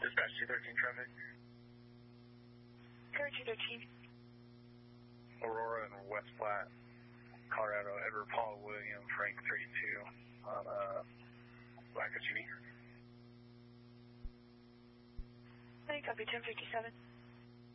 Dispatch 213 traffic. Current 213. Aurora and West Platte, Colorado, Edward Paul William Frank 32 on Wackachuny. Hey, copy 1057.